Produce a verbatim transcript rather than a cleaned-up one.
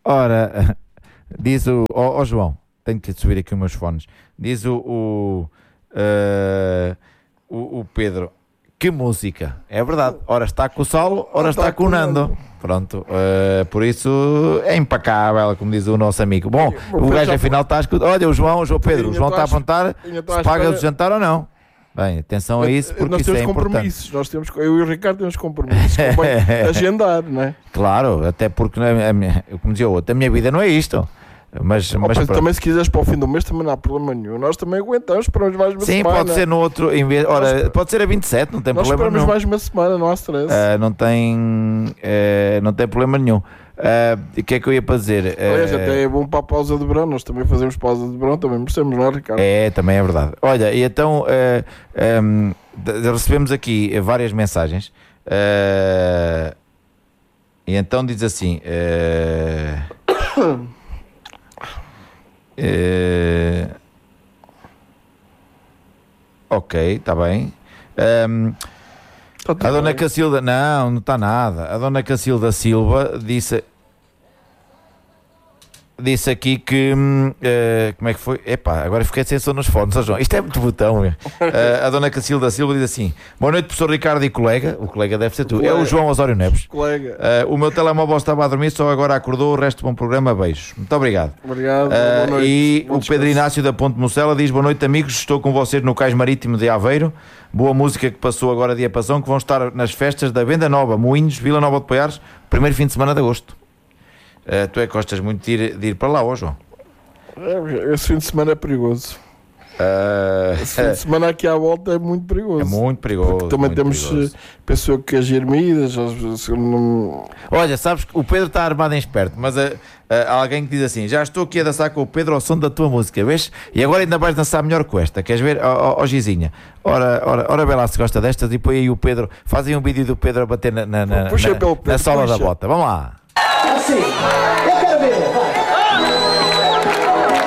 Ora, diz o... Ó oh, João, tenho que subir aqui os meus fones. Diz o... O, uh, o, o Pedro, que música. É verdade. Ora está com o Saulo, ora está com o Nando. Pronto, uh, por isso é impecável, como diz o nosso amigo. Bom, o gajo afinal está a escutar. Olha, o João, o João Pedro, o João está a apontar se paga o jantar ou não. Bem, atenção a isso, porque isso é importante. Nós temos, eu e o Ricardo temos compromissos, agendar, não é? Claro, até porque, a minha, como dizia o outro, a minha vida não é isto. Mas, oh, mas também se quiseres para o fim do mês também não há problema nenhum. Nós também aguentamos, esperamos mais uma Sim, semana. Sim, pode ser no outro, em vez, ora, pode ser a vinte e sete, não tem nós problema nenhum. Nós esperamos mais uma semana, não há stress. Uh, não, tem, uh, não tem problema nenhum. O uh, que é que eu ia para dizer? Uh, Aliás, até é bom para a pausa de verão. Nós também fazemos pausa de verão, também merecemos, não é, Ricardo? É, também é verdade. Olha, e então uh, um, de, recebemos aqui várias mensagens. Uh, e então diz assim... Uh, Uh, ok, está bem. Um, a Dona bem. Cacilda, não, não está nada. A Dona Cacilda Silva disse disse aqui que uh, como é que foi? Epá, agora fiquei sem som nos fones, oh, João. Isto é muito botão. Uh, a Dona Cacilda Silva diz assim: boa noite, professor Ricardo e colega. O colega deve ser tu, colega. É o João Osório Neves. Colega. Uh, o meu telemóvel estava a dormir, só agora acordou. O resto do bom programa, beijos. Muito obrigado. Obrigado. Uh, boa noite. E Bom o Pedro Inácio da Ponte Mocela diz: boa noite, amigos. Estou com vocês no Cais Marítimo de Aveiro. Boa música que passou agora de Apazão, que vão estar nas festas da Venda Nova, Moinhos, Vila Nova de Poiares, primeiro fim de semana de agosto. Uh, tu é que gostas muito de ir, de ir para lá, ó, João? Esse fim de semana é perigoso. Uh, Esse fim de semana aqui à volta é muito perigoso. É muito perigoso. Porque também muito temos perigoso. Pessoa que as ermidas. Não... Olha, sabes que o Pedro está armado em esperto, mas uh, uh, há alguém que diz assim: já estou aqui a dançar com o Pedro ao som da tua música, vês? E agora ainda vais dançar melhor com esta. Queres ver? Ó oh, oh, Gizinha, ora, ora, ora vê lá se gosta destas e põe aí o Pedro. Fazem um vídeo do Pedro a bater na, na, na, puxa na, pelo Pedro, na sola puxa. da bota. Vamos lá. Assim, eu quero ver, vai.